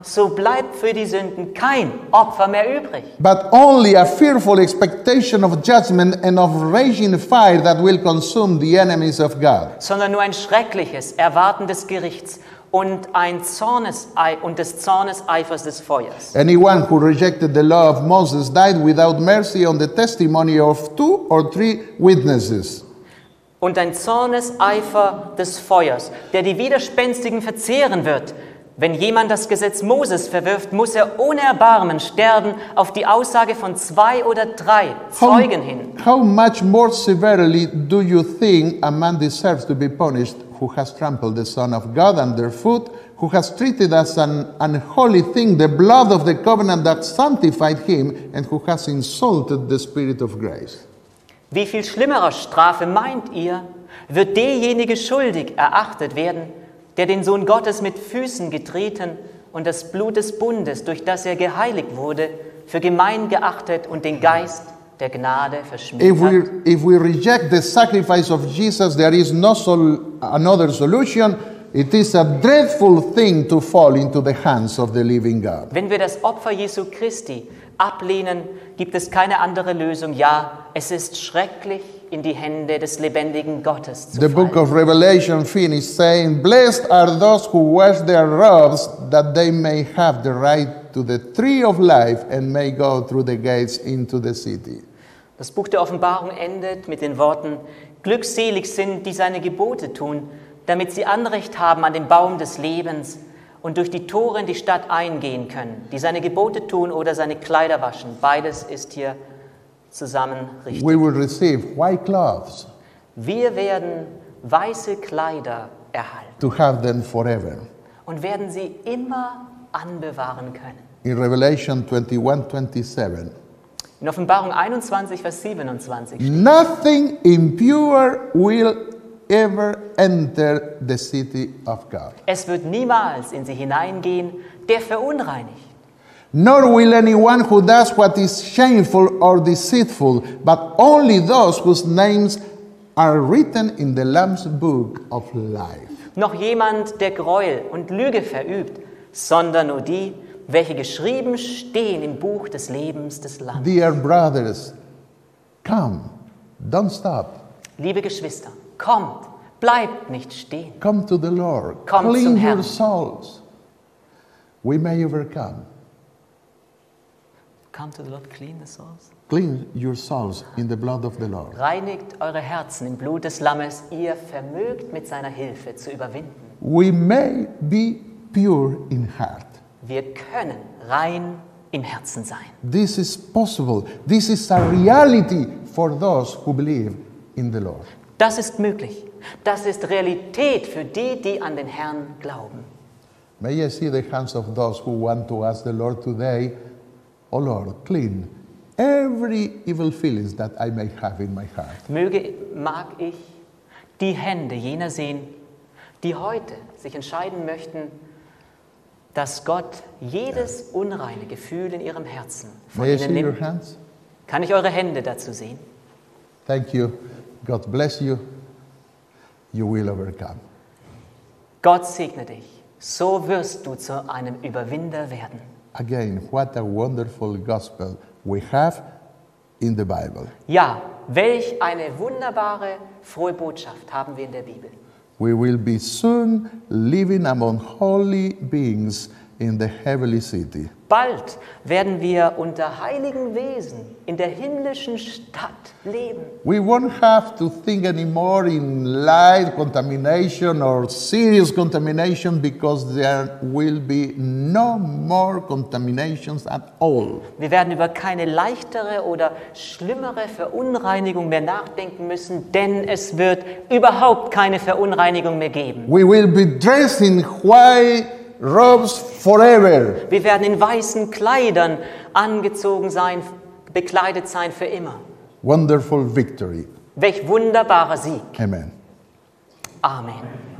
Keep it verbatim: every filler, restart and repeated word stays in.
so bleibt für die Sünden kein Opfer mehr übrig. but only a fearful expectation of judgment and of raging fire that will consume the enemies of God. Sondern nur ein schreckliches Erwarten des Gerichts und ein Zornesei und des Zorneseifers des Feuers. Anyone who rejected the law of Moses died without mercy on the testimony of two or three witnesses. Und ein Zorneseifer des Feuers, der die Widerspenstigen verzehren wird. Wenn jemand das Gesetz Moses verwirft, muss er ohne Erbarmen sterben auf die Aussage von zwei oder drei Zeugen hin. How much more severely do you think a man deserves to be punished who has trampled the Son of God underfoot, who has treated as an unholy thing the blood of the covenant that sanctified him, and who has insulted the Spirit of grace? Wie viel schlimmerer Strafe meint ihr, wird derjenige schuldig erachtet werden, der den Sohn Gottes mit Füßen getreten und das Blut des Bundes, durch das er geheiligt wurde, für gemein geachtet und den Geist der Gnade verschmäht If we, hat? if we reject the sacrifice of Jesus, there is no sol- another solution. It is a dreadful thing to fall into the hands of the living God. Wenn wir das Opfer Jesu Christi ablehnen, gibt es keine andere Lösung. Ja, es ist schrecklich, in die Hände des lebendigen Gottes zu The book fallen. of Revelation finished saying, "Blessed are those who wash their robes, that they may have the right to the tree of life and may go through the gates into the city." Das Buch der Offenbarung endet mit den Worten: Glückselig sind, die seine Gebote tun, damit sie Anrecht haben an den Baum des Lebens und durch die Tore in die Stadt eingehen können, die seine Gebote tun oder seine Kleider waschen. Beides ist hier zusammen richtig. We will receive white clothes Wir werden weiße Kleider erhalten to have them forever. und werden sie immer anbewahren können. In Revelation twenty-one twenty-seven, In Offenbarung einundzwanzig, Vers siebenundzwanzig steht: nothing impure will ever enter the city of God. Es wird niemals in sie hineingehen, der verunreinigt. Nor will anyone who does what is shameful or deceitful, but only those whose names are written in the Lamb's book of life. Noch jemand, der Gräuel und Lüge verübt, sondern nur die, welche geschrieben stehen im Buch des Lebens des Lammes. Dear brothers, come, don't stop. Liebe Geschwister, kommt, bleibt nicht stehen. Come to the Lord. Kommt Clean zum your Herrn. souls. We may overcome. Come to the Lord, clean the souls. Clean your souls in the blood of the Lord. Reinigt eure Herzen im Blut des Lammes, ihr vermögt mit seiner Hilfe zu überwinden. We may be pure in heart. Wir können rein im Herzen sein. This is possible. This is a reality for those who believe in the Lord. Das ist möglich. Das ist Realität für die, die an den Herrn glauben. May I see the hands of those who want to ask the Lord today, "Oh Lord, clean every evil feelings that I may have in my heart." Möge, mag ich die Hände jener sehen, die heute sich entscheiden möchten, dass Gott jedes unreine Gefühl in ihrem Herzen von May I ihnen see your nimmt. hands? Kann ich eure Hände dazu sehen? Thank you. God bless you. You will overcome. Gott segne dich. So wirst du zu einem Überwinder werden. Again, what a wonderful gospel we have in the Bible. Ja, welch eine wunderbare, frohe Botschaft haben wir in der Bibel. We will be soon living among holy beings in the heavenly city. Bald werden wir unter heiligen Wesen in der himmlischen Stadt leben. We won't have to think anymore in light contamination or serious contamination because there will be no more contaminations at all. Wir werden über keine leichtere oder schlimmere Verunreinigung mehr nachdenken müssen, denn es wird überhaupt keine Verunreinigung mehr geben. We will be dressed in white robes forever. Wir werden in weißen Kleidern angezogen sein, bekleidet sein für immer. Wonderful victory. Welch wunderbarer Sieg. Amen. Amen.